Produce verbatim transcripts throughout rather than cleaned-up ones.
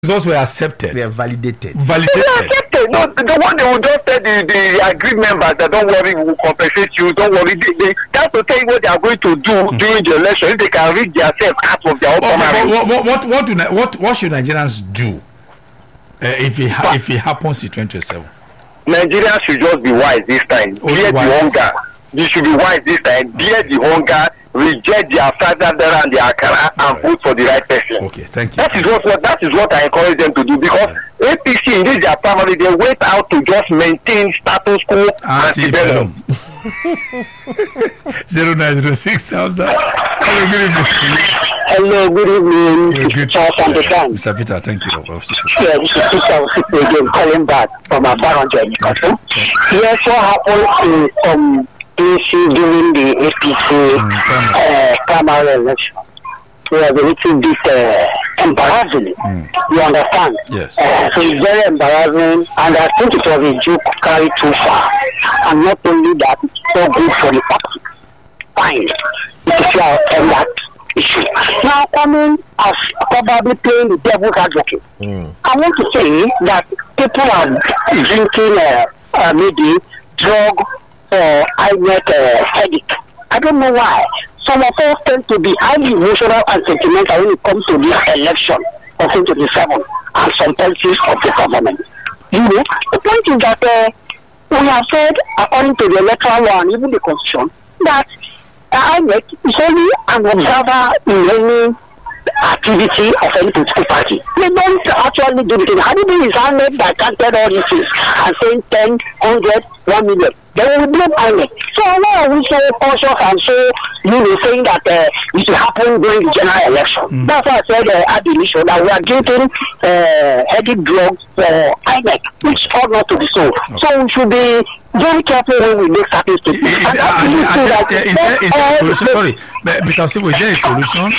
results were accepted. They are validated. Validated. They accepted. No, the, the one they will just tell the, the agreed members that don't worry, we will compensate you. Don't worry. They, they, that's to tell you what they are going to do mm. during the election. If they can reach themselves out of their own okay, what, what, what, what, do, what, what should Nigerians do uh, if it ha- if it happens in twenty twenty-seven? Nigerians should just be wise this time. Bear the hunger. You should be wise this time. Bear the hunger. Reject their father and their akara and right. vote for the right person. Okay, thank you. That is what, what that is what I encourage them to do, because yeah. A P C in this their primary, they wait out to just maintain status quo and develop. Zero nine zero six thousand. Hello, good evening. Hello, good evening. Good, good. Yeah, Mister Peter, thank you. Yeah, this is Peter again, calling back from a baron. Yes, what happened in some places during the A P C mm, uh, primary election was a little bit uh, embarrassing. Mm. You understand? Yes. Uh, so it's very embarrassing, and I think it was a joke carried too far. And not only that, it's so good for the public. Fine. If you are on that issue. Now, coming as probably playing the devil's advocate, mm. I want to say that people are drinking uh, uh, maybe drug or I get a headache. I don't know why. Some of us tend to be highly emotional and sentimental when it comes to this election of twenty twenty-seven and some policies of the government. You know, the point is that uh, we have said, according to the electoral law and even the constitution, that I N E C is only an observer in any activity of any political party. They don't actually do anything. How do you is I N E C that counted all these things and saying ten, one hundred, one million? They will blame I N E C. So why are we so cautious and so, you know, saying that uh, it will happen during the general election? Mm. That's why I said uh, at the initial that we are drinking uh, heavy drugs for I N E C, which ought not to be so. Okay. So we should be very careful when we make certain statements. Is, is, is, is, is there a solution? Sorry, Mister Sibo, is there a solution?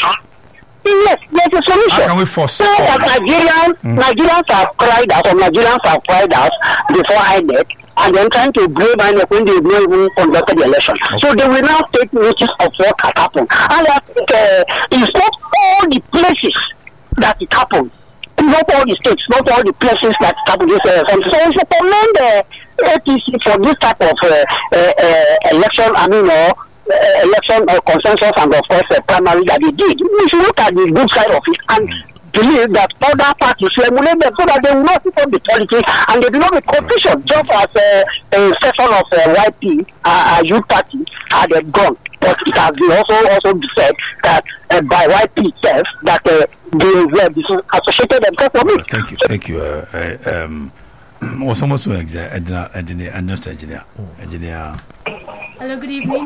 Yes, there's a solution. How can we force so that Nigerians, mm. Nigerians have cried out, or Nigerians have cried out before I N E C, and then trying to blame I N E C when they have not even conducted the election. Okay. So they will now take notice of what has happened. And I think uh, it's not all the places that it happened. Not all the states, not all the places that it happened. Uh, so we should commend the uh, A P C for this type of uh, uh, uh, election, I mean, uh, Uh, election or uh, consensus and of course uh, primary that they did. We should look at the good side of it and mm. believe that other parties will emulate them so that they will not sit on the politics and they will not be competition, just as uh, a session of uh, Y P, uh, a youth party, had uh, gone. But it has been also also said that uh, by Y P itself that uh, they were associated themselves from it. Thank you, thank you. Uh, uh, um, was almost an engineer, engineer, engineer, engineer. Hello, good evening.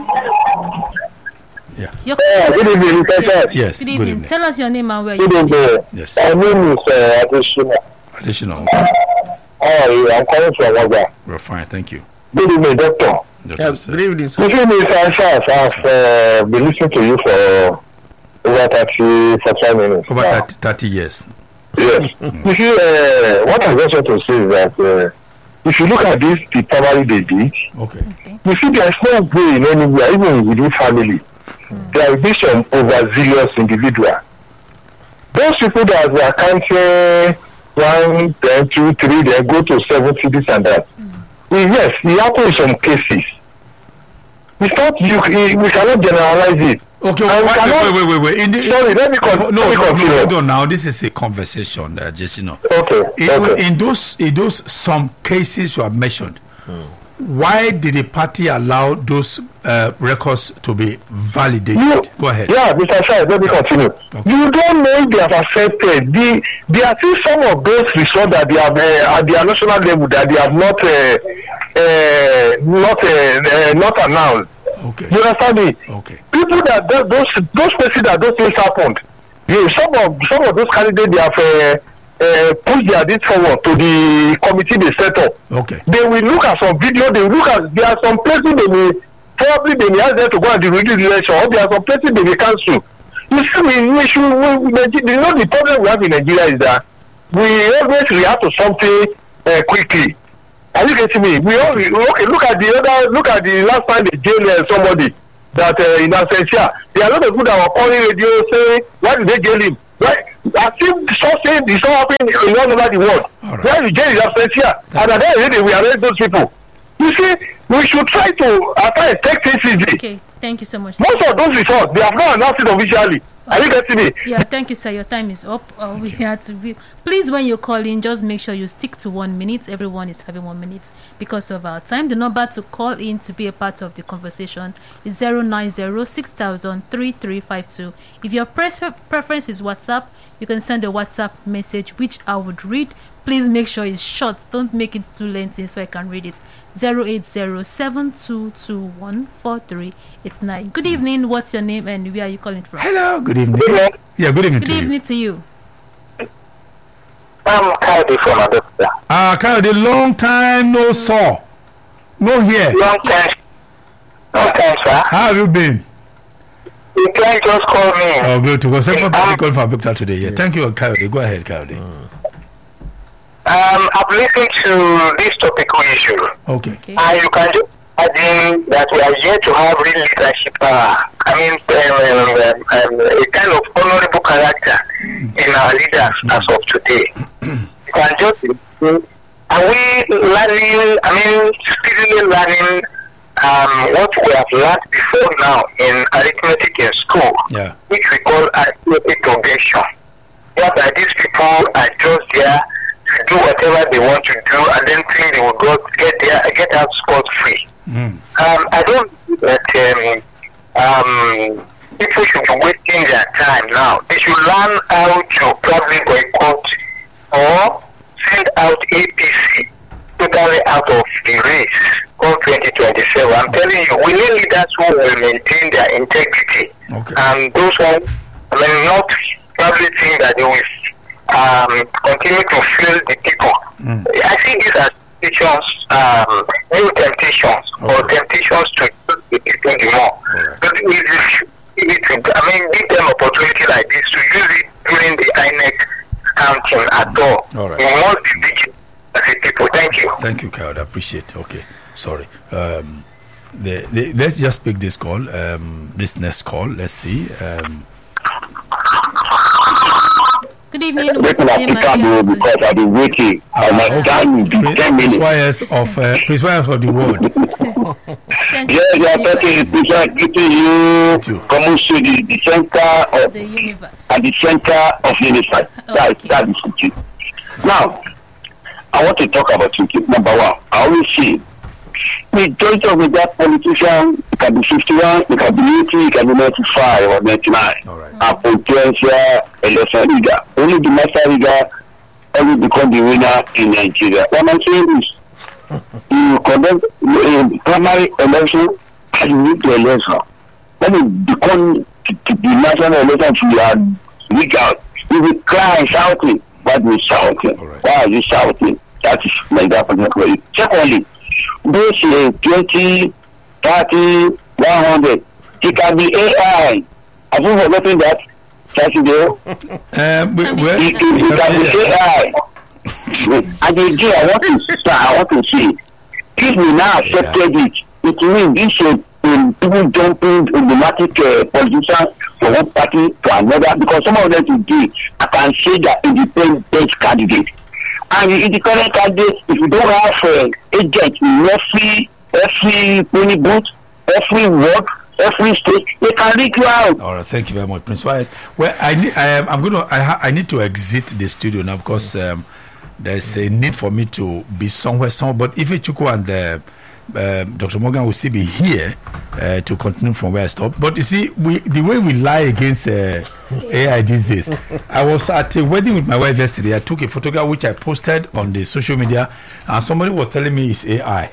Yeah. Uh, good evening, Professor. Yes. Good evening. Good evening. Tell us your name and where good you evening. Yes. My name is uh, Additional. Additional. Oh, I'm calling from Waga. We're fine, thank you. Good evening, Doctor. Doctor Yeah, good evening, sir. Good evening, sir. I've uh, been listening to you for over thirty, forty minutes. Over thirty, thirty years. Yes. Mm. You see, uh, what I just want to say is that uh, if you look at this, the primary they did, okay. okay. You see, there's no way in anywhere, even within family, mm. there will be some overzealous individual. Those people that were counting one, then two, three, then go to seventy, this and that. Mm. Well, yes, it happens in some cases. It's not, you, we cannot generalize it. Okay, wait, wait, wait, wait, wait. In the, Sorry, let me, con- no, let me no, continue. no, hold on now. This is a conversation, uh, just, you know. Okay, in, okay. in those, in those some cases you have mentioned, hmm. why did the party allow those uh, records to be validated? You, Go ahead. Yeah, Mister Shah, let me continue. Okay. You don't know if they have accepted. The, there are still some of those results that they have uh, at their national level that they have not uh, uh, not uh, uh, not announced. Okay. You understand me? Okay. People that those those places that those things happened. Yeah, some of some of those candidates they have uh, uh, pushed their this forward to the committee they set up. Okay. They will look at some video. They will look at there are some places they may probably they may ask them to go and do the election, or there are some places they may cancel. You see, we, we should. We, we, you know, the problem we have in Nigeria is that we always react to something uh, quickly. Are you getting me? We all okay. Look at the other. Look at the last time they jailed uh, somebody that uh, in Absentia. There are a lot of people that were calling radio saying, "Why did they jail him? Why? I think something is not happening in all over the world. All right. Where you get is absentia, and at the end of the day, we arrest those people. You see, we should try to uh, try to take things easy. Okay, thank you so much. Most of those results, they have not announced it officially. Are you getting me? Yeah, thank you, sir. Your time is up. Uh, we had to be. Please, when you call in, just make sure you stick to one minute. Everyone is having one minute because of our time. The number to call in to be a part of the conversation is zero nine zero six thousand three three five two. If your prefer- preference is WhatsApp, you can send a WhatsApp message which I would read. Please make sure it's short. Don't make it too lengthy so I can read it. zero eight zero seven two two one four three eight nine. Good evening. What's your name and where are you calling from? Hello, good evening. Yeah, good evening Good to you. evening to you. I'm Kadi from Adopta. Ah, Kyle, long time no saw. No here. Long time. Long time, sir. How have you been? You can just call me. Oh, good to go. Second party call for Victor today. Yeah, thank you, Kyle. Go ahead, Kyle. Um, I've listened to this topical issue. Okay. Okay. And you can just imagine that we are yet to have real leadership. Uh, I mean, um, um, um, a kind of honorable character in our leaders as of today. You can just, are we learning, I mean, speedily learning um, what we have learned before now in arithmetic in school, Yeah. which we call arithmetic progression. Whereby these people are just there to do whatever they want to do and then think they will go get there get out scot free. Mm. Um, I don't think that um, um, people should be wasting their time now. They should learn how to probably boycott or send out A P C totally out of the race come twenty twenty-seven. I'm telling you, we need leaders who will maintain their integrity. Okay. And those ones, I mean, not probably think that they will um, continue to fail the people. Mm. I see these as temptations, um, new temptations, Okay. or temptations to use the people the more. Alright. But it is, it is, I mean, give them opportunity like this to use it during the I N E C counting at all. Alright. We must be vigilant as a people. Thank you. Thank you, Kyle. I appreciate it. Okay. Sorry. Um, the, the, let's just pick this call. Um, this next call. Let's see. Um, Good evening. Let What's me your name pick up and you where are you because calling I've been waiting. And my time will be Prince ten minutes. Wires of uh, Prince Wires of the world. from? Thank you. Yes, they are talking because I'm getting you Too. coming to the, the center of The universe. at the center of universe. That, Okay. that is it. Now, I want to talk about two things. Number one, I always see majority of that politician, it can be fifty-one, it can be eighty, it can be ninety-five or ninety-nine. All right. A potential election leader. Only the master leader only become the winner in Nigeria. What I'm saying is, you conduct a primary election and you need the election. When you become to, to the national election, you are weak out. You will cry shouting. What are you shouting? All right. Why are you shouting? That is my government. Secondly, those uh, twenty, thirty, one hundred, it can be A I. Have you forgotten that? Saturday? Um, we, well, It, it, it can be A I. And again, I want to sir, I want to say, if we now accepted it, it means this is um, people jumping automatic uh, politicians from one party to another, because some of them today, I can say that independent candidate. And the independent candidate, if you don't have uh, agent in every, every polling booth, every ward, every state, they can reach you out. all right. Thank you very much, Prince Wires. Well, I need. I am. I'm going to. I, ha- I need to exit the studio now because um, there's a need for me to be somewhere. Somewhere. But if Chuku and uh, um, Doctor Morgan will still be here uh, to continue from where I stopped. But you see, we the way we lie against uh, A I these days. I was at a wedding with my wife yesterday. I took a photograph which I posted on the social media, and somebody was telling me it's A I.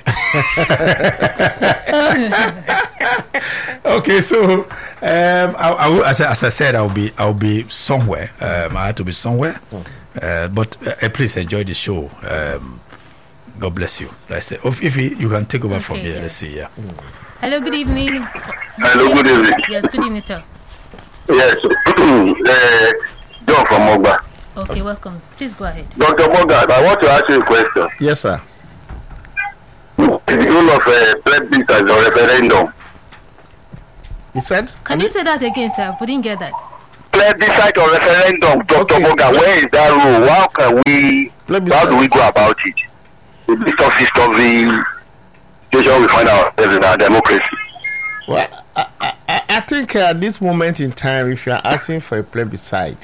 Okay, so um, I, I will, as, I, as I said, I'll be I'll be somewhere. Um, I had to be somewhere, uh, but uh, please enjoy the show. Um, God bless you. Let's say, if, if you, you can take over from Okay, here. yeah. Let's see. Yeah. Hello, good evening. Hello, good evening. Yes, good evening, sir. Yes, uh, John from Mogba. Okay, welcome. Please go ahead. Doctor Morgan, I want to ask you a question. Yes, sir. The rule of uh, plebiscite as a referendum. He said? Can you say that again, sir? We didn't get that. plebiscite or referendum, Doctor Okay. Morgan, where is that rule? How can we, how do we go about it? The list of history, situation we find ourselves in our democracy. Well, I, I, I think at this moment in time, if you are asking for a plebiscite,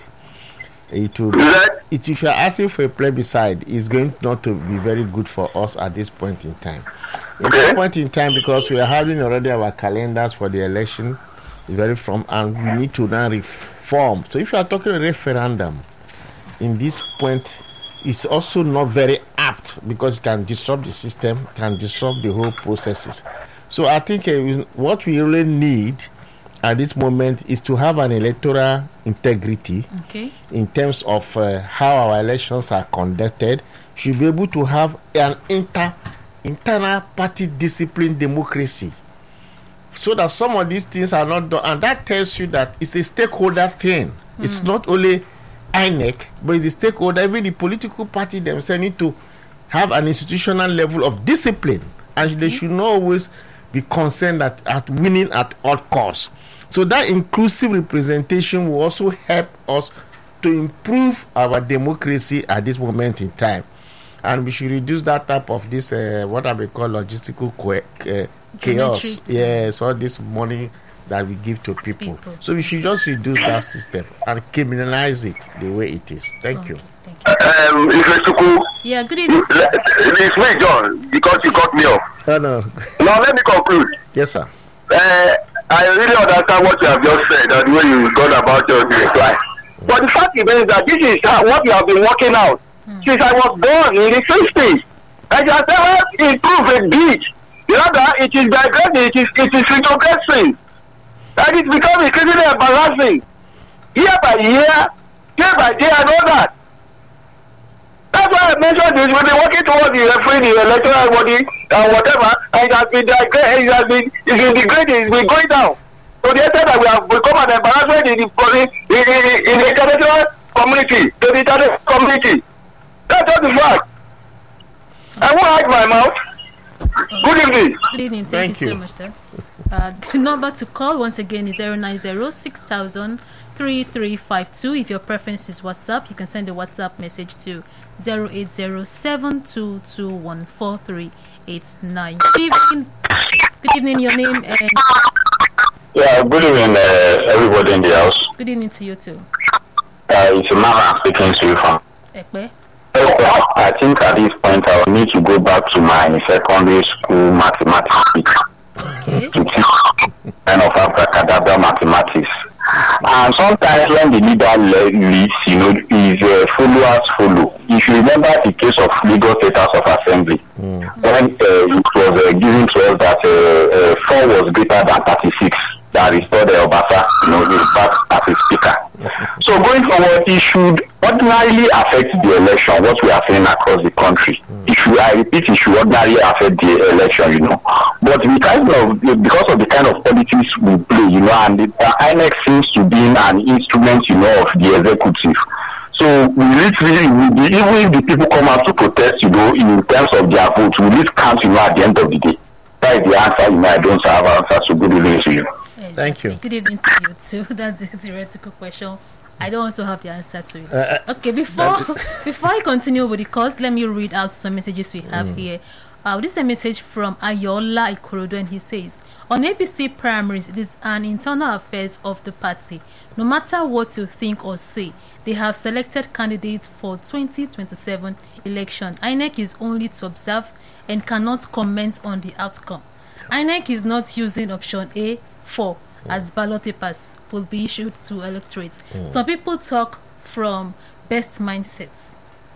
it will. Is that? It, if you are asking for a plebiscite, it's going not to be very good for us at this point in time. At Okay. this point in time, because we are having already our calendars for the election, is very from, and we need to now reform. So if you are talking a referendum, in this point, it's also not very apt because it can disrupt the system, can disrupt the whole processes. So I think uh, what we really need at this moment is to have an electoral integrity Okay. in terms of uh, how our elections are conducted. Should be able to have an inter internal party discipline democracy, so that some of these things are not done, and that tells you that it's a stakeholder thing. It's not only I N E C, but it's the stakeholder. Even the political party themselves need to have an institutional level of discipline, and they should not always be concerned at, at winning at all costs. So that inclusive representation will also help us to improve our democracy at this moment in time, and we should reduce that type of this uh, what I may call logistical que- uh, chaos. Geometry. Yes, all this money that we give to people. people. So we should just reduce that system and criminalize it the way it is. Thank you. Thank you. Um, Ifechuku, Yeah, good evening. it's me, John, because you cut me off. Oh, no. Now let me conclude. Yes, sir. Uh, I really understand what you have just said and the way you've gone about your reply. But the fact remains that this is uh, what you have been working out since I was born in the sixties. And you have never improved a bit. Rather, it is digressing, it is, it is retrogressing. And it's becoming increasingly embarrassing. Year by year, day by day, and all that. That's why I mentioned this. We've been working towards the referee, the electoral body, and whatever, and it has been digressing, it has been, it's been degrading, it's been going down. So the extent that we have become an embarrassment in the, in, in, in the international community, to the international community. That's just the fact. I won't hide my mouth. Good evening. Good evening. Thank, Thank you, you. so much, sir. Uh, the number to call once again is zero nine zero six thousand three three five two. If your preference is WhatsApp, you can send a WhatsApp message to zero eight zero seven two two one four three eight nine. Good evening. Good evening. Your name and Yeah, good evening, uh, everybody in the house. good evening to you too. Uh, it's Mama speaking to you from. Ekpe. I think at this point I will need to go back to my secondary school mathematics Okay. to teach kind of abracadabra mathematics. And sometimes when the leader le- leads, you know, his uh, followers follow. If you remember the case of Lagos State House of Assembly, when uh, it was uh, given to us that uh, uh, four was greater than thirty-six, that restored the Obasa, you know, his back as a speaker. So going forward, it should ordinarily affect the election, what we are seeing across the country. It should, I repeat, it should ordinarily affect the election, you know. But we kind of, because of the kind of politics we play, you know, and the I N E C seems to be an instrument, you know, of the executive. So we literally, we, even if the people come out to protest, you know, in terms of their vote, we need count, you know, at the end of the day. That is the answer, you know, I don't have answer, so good evening to you. Thank you. Good evening to you too. That's a theoretical question. I don't also have the answer to it. Uh, Okay, before before I continue with the course, let me read out some messages we have here. Uh, this is a message from Ayola Ikorodo, and he says, on A P C primaries, it is an internal affairs of the party. No matter what you think or say, they have selected candidates for twenty twenty-seven election. I N E C is only to observe and cannot comment on the outcome. I N E C is not using option A four as ballot papers will be issued to electorates. Some people talk from best mindsets.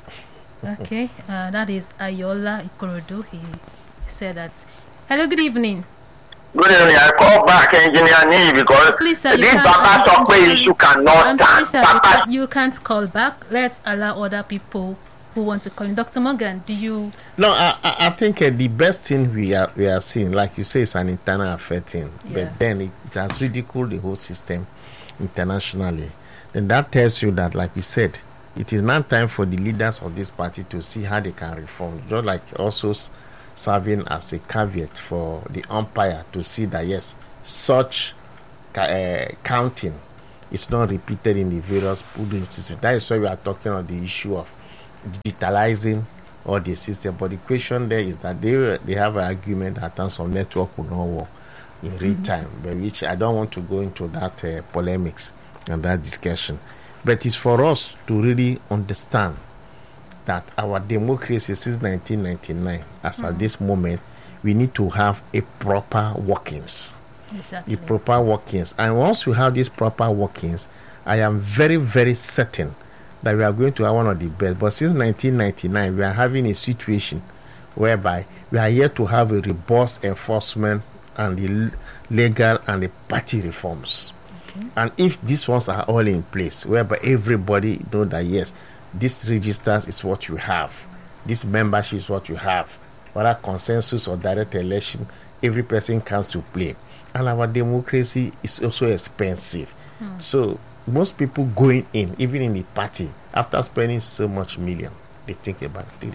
Okay, uh, that is Ayola Ikorodu. He said that. Hello, good evening. Good evening. I call back Engineer Nee because Please, sir, you this can't- Baba I'm- I'm Sokwe sorry. issue cannot I'm sorry, stand. sir, you, Baba, can't, you can't call back. Let's allow other people who want to call in. Doctor Morgan, do you? No, I, I I think uh, the best thing we are we are seeing, like you say, is an internal affair thing. Yeah. But then it, it has ridiculed the whole system internationally. Then that tells you that, like we said, it is now time for the leaders of this party to see how they can reform. Just like also s- serving as a caveat for the umpire to see that yes, such ca- uh, counting it's not repeated in the various polling systems. That is why we are talking on the issue of digitalizing all the system. But the question there is that they they have an argument that terms of network will not work in real mm-hmm. time, but which I don't want to go into that uh, polemics and that discussion. But it's for us to really understand that our democracy since nineteen ninety-nine, as mm-hmm. at this moment, we need to have a proper workings. Exactly. The proper workings. And once we have these proper workings, I am very, very certain that we are going to have one of the best. But since nineteen ninety-nine, we are having a situation whereby we are yet to have a robust enforcement and the legal and the party reforms. Okay. And if these ones are all in place, whereby everybody know that yes, this registers is what you have, this membership is what you have, whether consensus or direct election, every person comes to play. And our democracy is also expensive. Hmm. So most people going in, even in the party, after spending so much million, they think about it.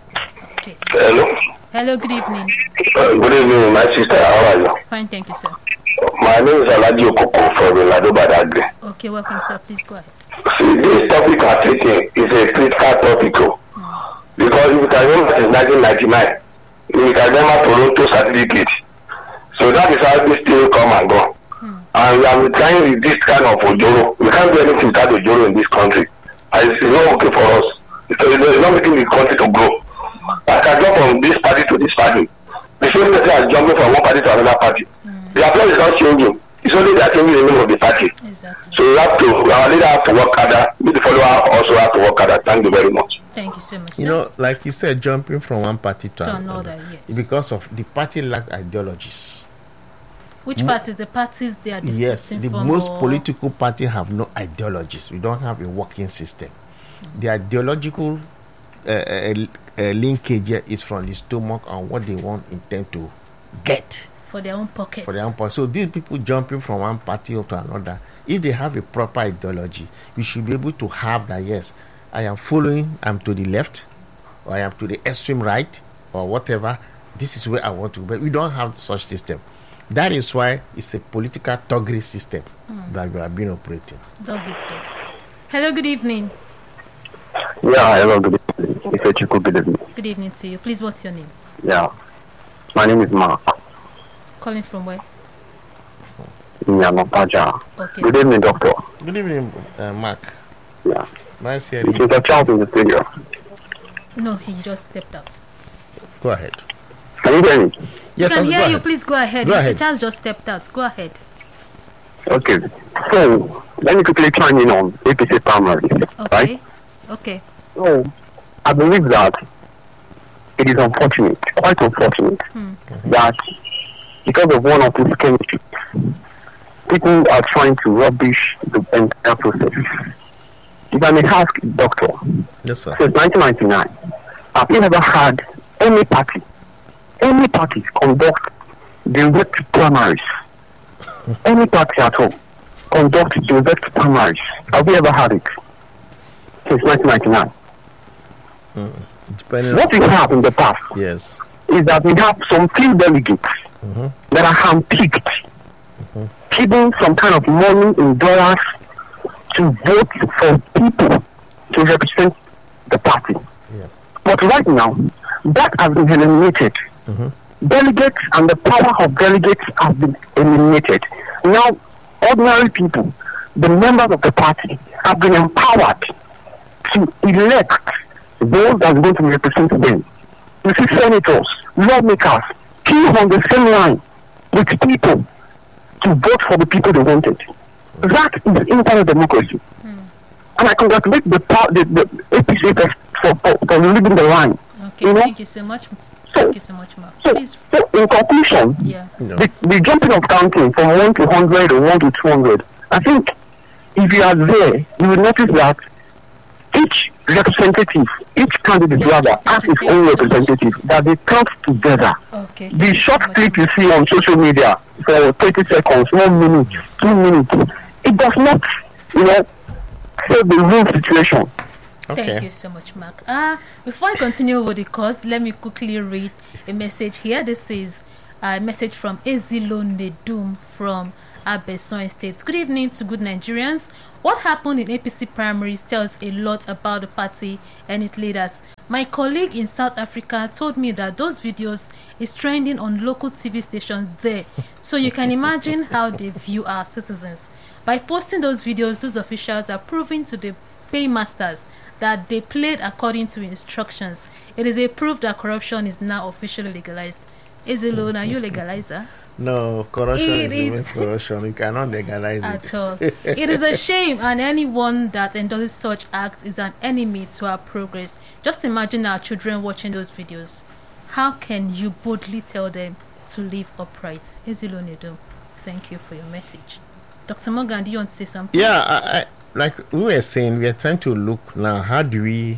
Okay. Hello. Hello, good evening. Uh, good evening, my sister. How are you? Fine, thank you, sir. My name is Aladio Koko from Lado Badagry. Okay, welcome, sir. Please go ahead. See, this topic I'm taking is a critical topic. Hmm. Because if you can remember since nineteen ninety-nine, you can remember Toronto certificate. So that is how this thing come and go. Hmm. And we are trying with this kind of ojoro. We can't do anything without ojoro in this country. And it's not okay for us. It's, it's not making the country to grow. I can jump from this party to this party. The same person is jumping from one party to another party. Hmm. The applause is not changing. It's only that changing the name of the party. Exactly. So we have to, our leader have to work harder. The follower also have to work harder. Thank you very much. Thank you so much. You sir. know, like you said, jumping from one party to So another. another, yes. Because of the party lack ideologies. Which Mo- parties? The parties they are Yes, the from most or... political party have no ideologies. We don't have a working system. Mm-hmm. The ideological uh, uh, uh, linkage is from the stomach and what they want intend to get. For their own pockets. For their own pocket. So these people jumping from one party to another, if they have a proper ideology, we should be able to have that, yes, I am following, I'm to the left, or I am to the extreme right, or whatever. This is where I want to go. But we don't have such system. That is why it's a political thuggery system mm. that we have been operating. Dog is dog. Hello, good evening. Yeah, hello, good evening. It's a Chiku, good evening. Good evening to you. Please, what's your name? Yeah, my name is Mark. Calling from where? Nyamapaja. Okay. Good evening, doctor. Good evening, uh, Mark. Yeah. Nice hearing It's you. a child in the studio. No, he just stepped out. Go ahead. Can you hear me? Yes, I can go hear you. ahead. Please go ahead. Go Mister ahead. Charles just stepped out. Go ahead. Okay. So, let me quickly chime in on A P C primary. Okay. Right? Okay. So, I believe that it is unfortunate, quite unfortunate, Hmm. that because of one or two chemistry, people are trying to rubbish the entire process. If I may ask, doctor, Yes, sir. since nineteen ninety-nine, have you ever had any party, any party conduct direct primaries? Any party at all conduct direct primaries? Have you ever had it since nineteen ninety-nine? Mm. Depending What we have in the past Yes. is that we have some few delegates Mm-hmm. that are handpicked, Mm-hmm. giving some kind of money in dollars to vote for people to represent the party. Yeah. But right now, that has been eliminated. Mm-hmm. Delegates and the power of delegates have been eliminated. Now, ordinary people, the members of the party, have been empowered to elect those that are going to represent them. You see, senators, lawmakers, queue on the same line with people to vote for the people they wanted. That is internal democracy. Hmm. And I congratulate the, the, the A P C for, for, for leading the line. Okay. You know? Thank you so much. Thank you so much, Mark. So, Please. so in conclusion, Yeah. No. the, the jumping of counting from one to hundred or one to two hundred, I think if you are there, you will notice that each representative, each candidate rather, has his own representative, that they count together. Okay. The short clip you see on social media for thirty seconds, one minute, two minutes, it does not, you know, save the real situation. Okay. Thank you so much, Mark. Uh, before I continue with the course, let me quickly read a message here. This is a message from Ezilo Nedum from Abeson State. Good evening to good Nigerians. What happened in A P C primaries tells a lot about the party and its leaders. My colleague in South Africa told me that those videos is trending on local T V stations there. So you can imagine how they view our citizens. By posting those videos, those officials are proving to the paymasters that they played according to instructions. It is a proof that corruption is now officially legalized. Is it low? Are you legalizer? No, corruption It is, is- corruption. You cannot legalize it. At all. It is a shame, and anyone that endorses such acts is an enemy to our progress. Just imagine our children watching those videos. How can you boldly tell them to live upright? Ezilonedo, thank you for your message. Doctor Morgan, do you want to say something? Yeah, I, I, like we were saying, we are trying to look now, how do we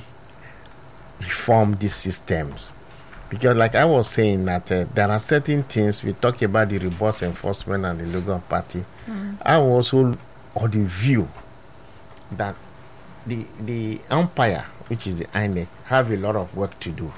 reform these systems? Because like I was saying that uh, there are certain things, we talk about the robust enforcement and the Logan party. Mm. I was also of the view that the the umpire, which is the I N E C, have a lot of work to do.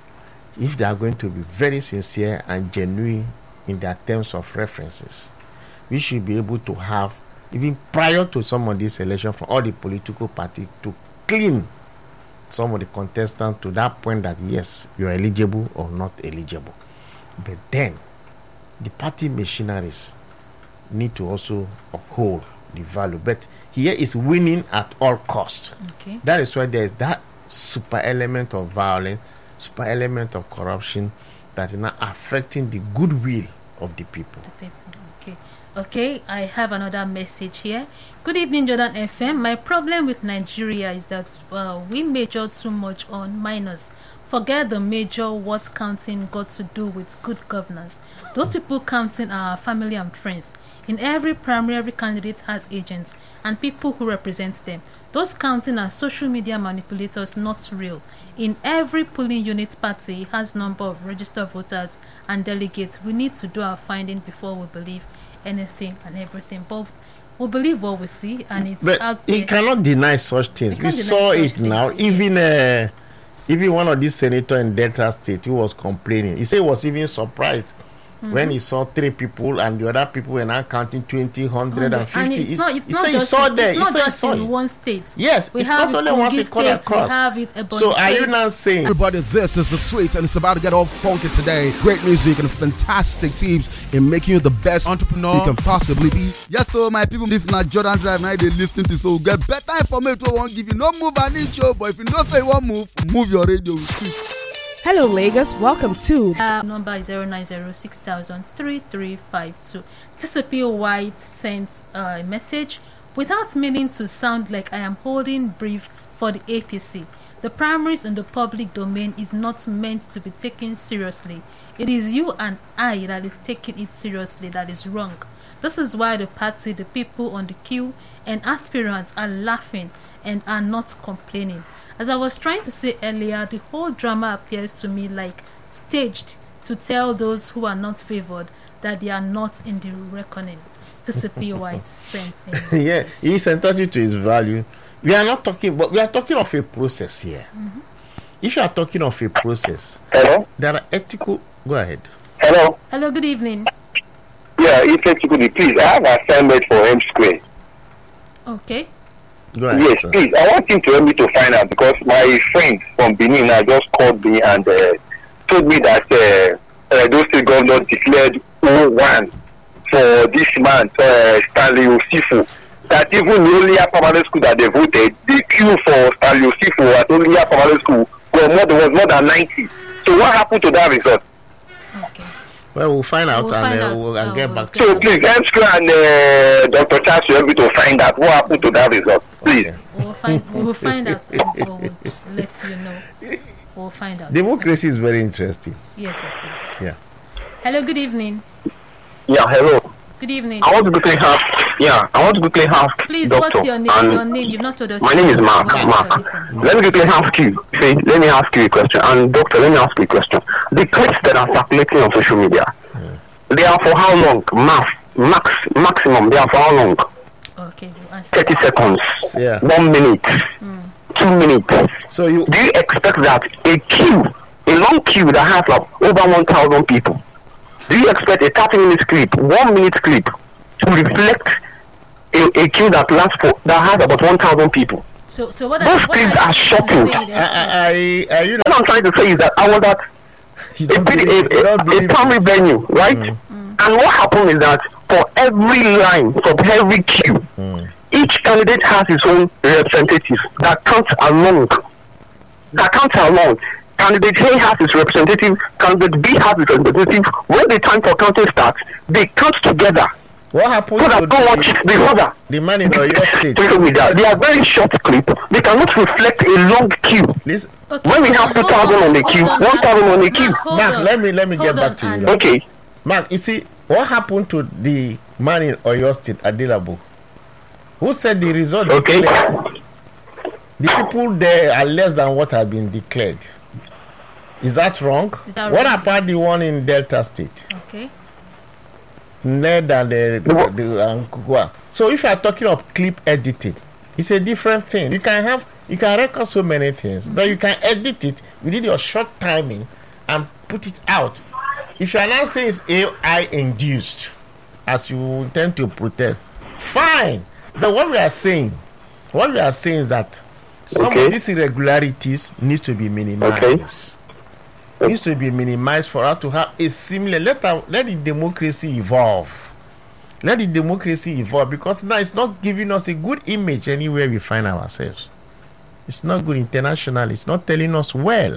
If they are going to be very sincere and genuine in their terms of references, we should be able to have, even prior to some of these elections, for all the political parties to clean some of the contestants to that point that yes, you are eligible or not eligible. But then the party machineries need to also uphold the value. But here is winning at all costs. Okay. That is why there is that super element of violence, super element of corruption that is now affecting the goodwill of the people. The people. Okay. Okay, I have another message here. Good evening, Jordan F M. My problem with Nigeria is that uh, we major too much on minors. Forget the major what counting got to do with good governance. Those people counting are family and friends. In every primary, every candidate has agents and people who represent them. Those counting are social media manipulators, not real. In every polling unit, party has number of registered voters and delegates. We need to do our finding before we believe anything and everything. But we believe what we see, and it's but out there. he cannot deny such things. He We can't deny saw such it now. things, Even uh, even one of these senators in Delta State who was complaining, he said he was even surprised mm-hmm. when he saw three people and the other people were now counting twenty, one hundred fifty. And it's not, it's he not said just, he saw it's there. He not said he just saw in it. one state. Yes, we it's have not it only one Kogi state cut State, across. We have it Ebonyi So are you State. now saying? Everybody, this is the Sweets, and it's about to get all funky today. Great music and fantastic teams in making you the best entrepreneur you can possibly be. Yes, so my people, this is not Jordan Drive. Now they listen to, so get better information. We won't give you no move an inch, oh, but if you don't say one move, move your radio too. Hello, Lagos. Welcome to. Uh, number is zero nine zero six thousand three three five two. T C P White sent uh, a message without meaning to sound like I am holding brief for the A P C. The primaries in the public domain is not meant to be taken seriously. It is you and I that is taking it seriously that is wrong. This is why the party, the people on the queue, and aspirants are laughing and are not complaining. As I was trying to say earlier, the whole drama appears to me like staged to tell those who are not favored that they are not in the reckoning. T C P White sent in. Yeah, he's entitled to his value. We are not talking, but we are talking of a process here. Mm-hmm. If you are talking of a process, Hello? there are ethical. Go ahead. Hello? Hello, good evening. Yeah, if you could please, I have an assignment for M Square. Okay. Go ahead. Yes, sir. please. I want him to help me to find out because my friend from Benin uh, just called me and uh, told me that uh, uh, those state governors declared oh one for this man, uh, Stanley Osifu. That even the only primary school that they voted, the queue for Stanley Osifu at only primary school was more, there was more than ninety. So what happened to that result? Okay. Well, we'll find out We'll and find uh, out. we'll, Uh, and get we'll back get to So you. please, M Square and uh, Doctor Charles will help me to find out what happened to that result. Please. Okay. We'll find, we will find out and we will let you know. We'll find out. Democracy is very interesting. Yes, it is. Yeah. Hello, good evening. Yeah, hello. Good evening. I want to quickly have, yeah, I want to quickly have Please, doctor. what's your name? and Your name? You've not told us. My your name is Mark. Where are you Mark. calling from? Let me quickly ask you. See, let me ask you a question. And doctor, let me ask you a question. The clips that are circulating on social media, Mm. they are for how long? Max, max, maximum. They are for how long? Okay, we'll answer. Thirty seconds. Yeah. One minute. Mm. Two minutes. So you Do you expect that a queue, a long queue that has like over one thousand people, do you expect a thirty minute clip, one minute clip, to reflect a, a queue that lasts for that has about one thousand people. So, so what Those are, what things are, are shocking. I, I, I, you know, What I'm trying to say is that I was at you a, don't big- believe- you a, don't a, a believe primary it. venue, right? Mm. And what happened is that for every line, for every queue, Mm. each candidate has his own representative that counts along. That counts along. Candidate A has his representative, candidate B has his representative. When the time for counting starts, they count together. What happened So to that don't watch the, the other. the man in Oyo State? Social media. They are very short clip. They cannot reflect a long queue. This, Okay, When we have hold two thousand on the hold queue, on, one thousand on the Mark, queue. hold Mark, on. let me let me Hold get back on, to you. and- Okay. Mark, you see, what happened to the man in Oyo State, Adelabu? Who said the result Okay. declared? The people there are less than what had been declared. Is that wrong? Is that What wrong? about the one in Delta State? Okay. Ned and the, the, the and Kukua. So if you are talking of clip editing, it's a different thing. You can have you can record so many things, but you can edit it within your short timing and put it out. If you are not saying it's A I induced, as you intend to protest, fine. But what we are saying, what we are saying is that some Okay. of these irregularities need to be minimized. Okay. Needs to be minimized for us to have a similar. Let our, let the democracy evolve. Let the democracy evolve, because now it's not giving us a good image anywhere we find ourselves. It's not good internationally. It's not telling us well.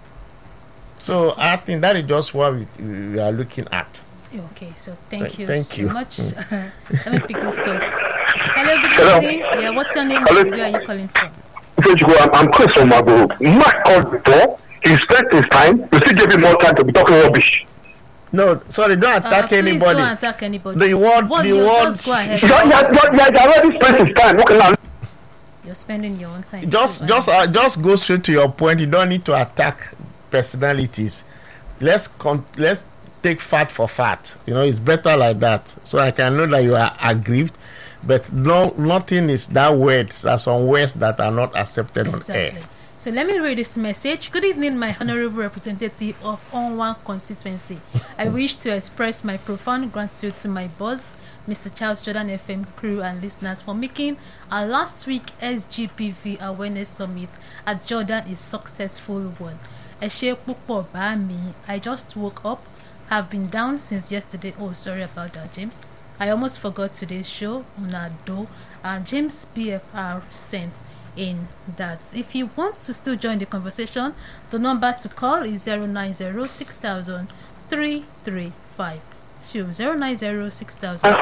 So I think that is just what we, we are looking at. Okay, so thank Th- you thank so you. much. Let me pick this call. Hello, good Hello. evening. Yeah, what's your name? Hello. and Where are you calling from? I'm, I'm Chris from Mago. Mark called before. He spent his time. You still give him more time to be talking rubbish. No, sorry, don't Uh, attack please anybody. don't attack anybody. The word- What, the you word- just go ahead. You you- you- you already spent his time. Okay, now. You're spending your own time. Just, too, just, and- uh, just go straight to your point. You don't need to attack personalities. Let's con- let's take fat for fat. You know, it's better like that. So I can know that you are aggrieved, but no, nothing is that word. There are some words that are not accepted on Exactly. air. So let me read this message. Good evening, my honorable representative of Onwa constituency. I wish to express my profound gratitude to my boss, Mister Charles Jordan F M crew and listeners for making our last week S G P V Awareness Summit at Jordan a successful one. Eshe Pupo Bami, I just woke up, have been down since yesterday. Oh, sorry about that, James. I almost forgot today's show on our door. And James P F R sent in that. If you want to still join the conversation, the number to call is zero nine zero six thousand three three five two. zero nine zero six thousand.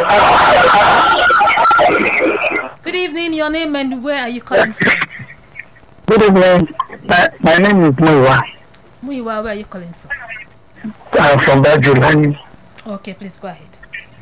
Good evening, your name and where are you calling from? Good evening. My, my name is Muiwa. Muiwa, where are you calling from? I'm from Bajulani. Okay, please go ahead.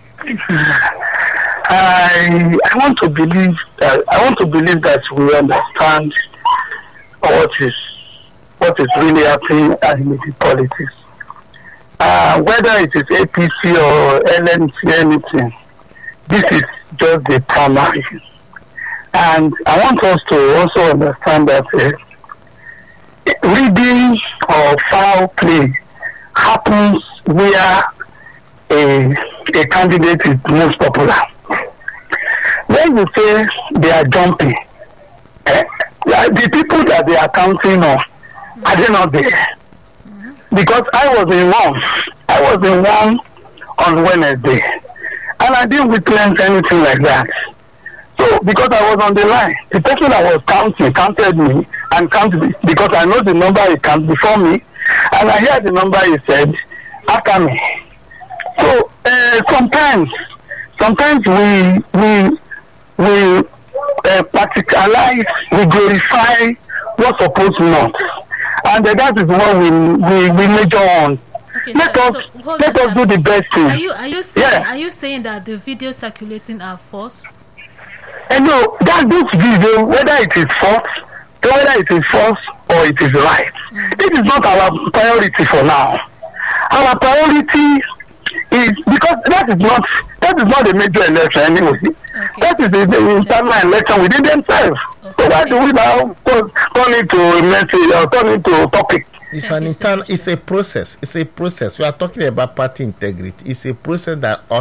I I want to believe that I want to believe that we understand what is what is really happening in the politics. Uh, whether it is A P C or L N C, anything, this is just the primary. And I want us to also understand that uh, reading or foul play happens where a, a candidate is most popular. When you say they are jumping, eh, the people that they are counting on, are they not there? Because I was in one, I was in one on Wednesday, and I didn't witness anything like that. So, because I was on the line, the person that was counting counted me and counted me because I know the number he counted before me, and I hear the number he said after me. So, uh, sometimes, sometimes we we we uh, practicalize, we glorify what's supposed not, and uh, that is what we we, we major on. Okay, let so, us so hold let on, us do the please. best thing. Are you are you saying Yeah. are you saying that the videos circulating are false? And no, that this video, whether it is false, whether it is false or it is right, mm. it is not our priority for now. Our priority is because that is not that is not a major election anyway. Okay. That is the, the internal election within themselves. Okay. So why do we now turn, turn it to a message or turn it to a topic? It's an internal. It's a process. It's a process. We are talking about party integrity. It's a process that ought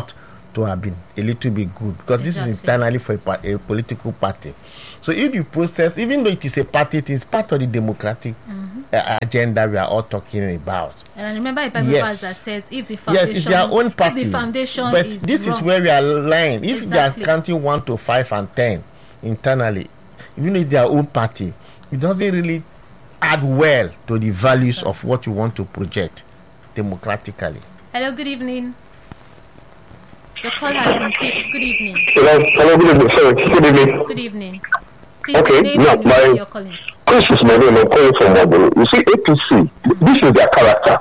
to have been a little bit good, because this Exactly. is internally for a, pa- a political party. So if you process, even though it is a party, it is part of the democratic uh, agenda we are all talking about. And I remember a Bible Yes. verse that says, if the foundation, Yes, it's their own party. if the foundation but is this wrong, is where we are lying. If Exactly. they are counting one to five and ten internally, even if their own party, it doesn't really add well to the values of what you want to project democratically. Hello, good evening. Your call has been picked. Good evening. Hello, hello, good evening. Sorry, good evening. Good evening. Please, Okay, your name yeah, and my- where you're calling. Chris is my name. I'm calling from Mobile. You see, A P C, this is their character.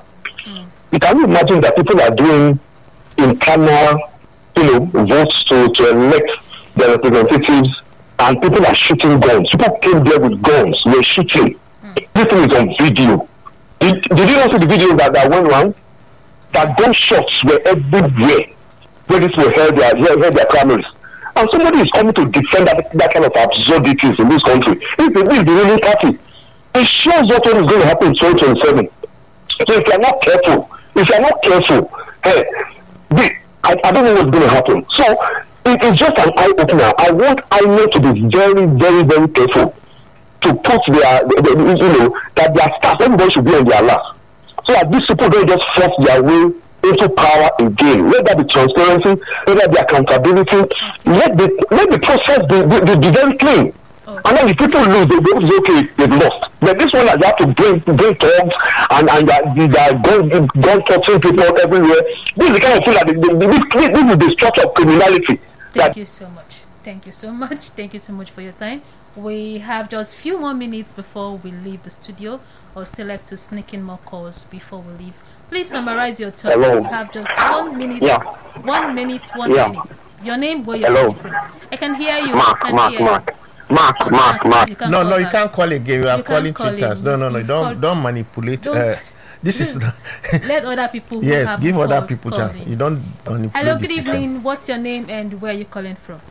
You can imagine that people are doing internal, you know, votes to, to elect their representatives, and people are shooting guns. People came there with guns. We're shooting. This thing is on video. Did, did you not see the video that, that went around? That gunshots were everywhere where this were held their, held their primaries. And somebody is coming to defend that, that kind of absurdities in this country. If this is the ruling party, it shows what is going to happen in twenty twenty-seven. So if you are not careful, if you are not careful, hey, the, I, I don't know what's going to happen. So it is just an eye opener. I want I N E C to be very, very, very careful to put their, the, the, you know, that their staff, everybody should be on their lap, so that these people don't just force their way into power again. Let there be transparency, let there be accountability, let the let the process be, be, be very clean. Oh. And then if people lose, they will say, okay, they've lost. But this one, they have to bring bring talks and and that they are going going touching people everywhere. This is the kind of thing that they, they, this, this is the structure of criminality. Thank That you so much. Thank you so much. Thank you so much for your time. We have just few more minutes before we leave the studio, or still like to sneak in more calls before we leave. Please summarize your thoughts. Hello. We have just one minute. Yeah. One minute. One Yeah. minute. Your name, where you're Hello. calling from. I can hear you. Mark, I can Mark, hear Mark, Mark, Mark, Mark. You can No, call no, you back. can't call again. You are You can't calling call cheaters. him. No, no, no. You've Don't called- don't manipulate. Don't- Uh, this is not. Let other people. who Yes, have give other called people call chance. in. You don't manipulate. Hello. the Good system. evening. What's your name and where are you calling from?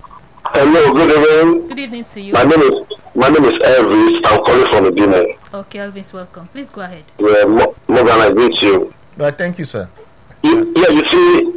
Hello, good evening. Good evening to you. My name is my name is Elvis. I'm calling from the Guinea. Okay, Elvis, welcome. Please go ahead. Yeah, Mo- Morgan, I greet you. Well, thank you, sir. You- Yeah, you see,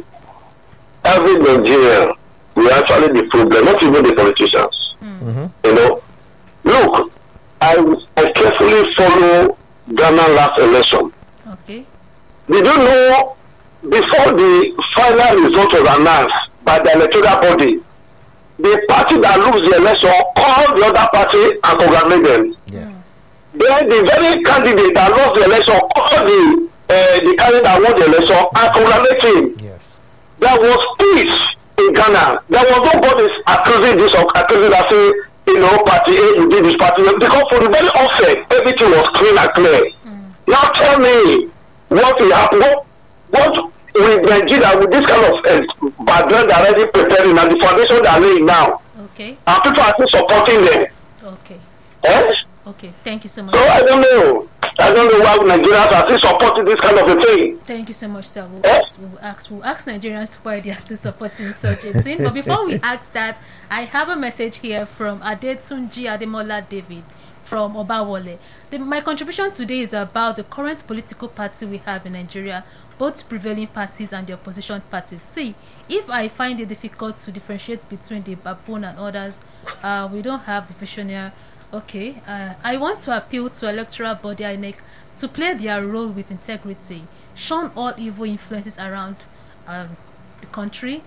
every Nigerian, we are actually the problem, not even the politicians. Mm-hmm. You know, look, I I carefully follow Ghana last election. Okay. Did you know before the final result was announced by the electoral body, the party that lose the election called the other party and congratulate them. Yeah. Then the very candidate that lost the election called the uh, the candidate that won the election and congratulate him. Yes. There was peace in Ghana. There was nobody accusing this or accusing that say, you know, party A, you did this party A. Because for the very offset, everything was clean and clear. Mm. Now tell me what will happen. What, what with Nigeria, with this kind of uh, background they're already preparing and the foundation they're laying now, Okay. and people are still supporting them. Okay. Eh? Okay. Thank you so much. So I don't know. I don't know why Nigerians are still supporting this kind of a thing. Thank you so much, sir. We'll, Eh? ask, we'll ask we'll ask Nigerians why they are still supporting such a thing. But before we ask that, I have a message here from Adetunji Ademola David from Obawole. The, my contribution today is about the current political party we have in Nigeria, both prevailing parties and the opposition parties. See, if I find it difficult to differentiate between the baboon and others, uh, we don't have the visionary. Okay, uh, I want to appeal to electoral body I N E C to play their role with integrity, shun all evil influences around um, the country,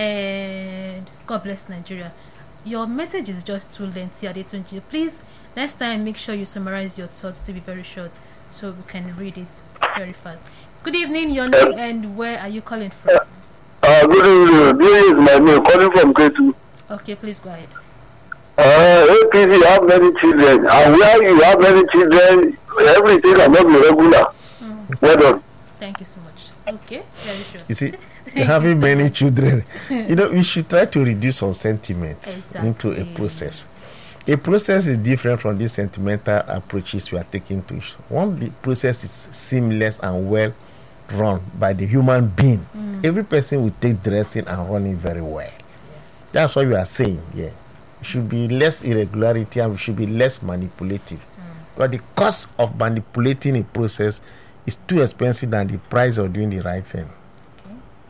and God bless Nigeria. Your message is just too lengthy, Adetunji. Please, next time make sure you summarize your thoughts to be very short so we can read it very fast. Good evening, your name and where are you calling from? Uh, good evening. This is my name, calling from Ketu. Okay, please go ahead. Uh, A P C have many children, and where you have many children, everything cannot be regular. Mm. Well done. Thank you so much. Okay, very short. You see, Thank having you so many much. children, you know, we should try to reduce some sentiments Exactly. into a process. A process is different from these sentimental approaches we are taking to it. One, the process is seamless and well run by the human being. Mm. Every person will take dressing and running very well. Yeah. That's what we are saying. Yeah, it should be less irregularity and we should be less manipulative. Mm. But the cost of manipulating a process is too expensive than the price of doing the right thing.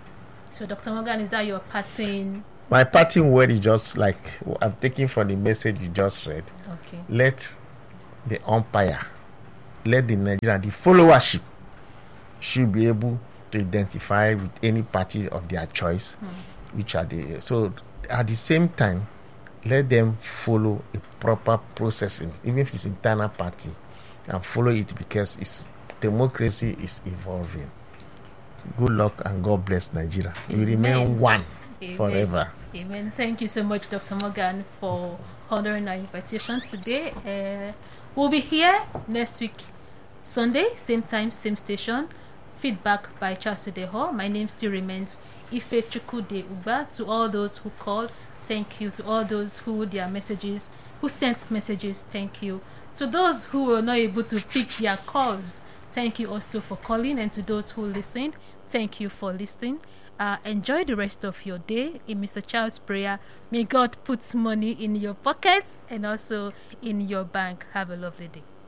So, Doctor Morgan, is that your parting? My parting word is just like I'm taking from the message you just read. Okay. Let the umpire, let the Nigerian, the followership should be able to identify with any party of their choice, mm. which are the so at the same time, let them follow a proper processing, even if it's internal party, and follow it because it's democracy is evolving. Good luck and God bless Nigeria. We remain one Amen. Forever. Amen. Thank you so much, Doctor Morgan, for honoring our invitation today. Uh, we'll be here next week, Sunday, same time, same station. Feedback by Charles Udeho. My name still remains Ife Chukwude Uba. To all those who called, thank you. To all those who their messages, who sent messages, thank you. To those who were not able to pick their calls, thank you also for calling. And to those who listened, thank you for listening. Uh, enjoy the rest of your day in Mister Charles' prayer. May God put money in your pockets and also in your bank. Have a lovely day.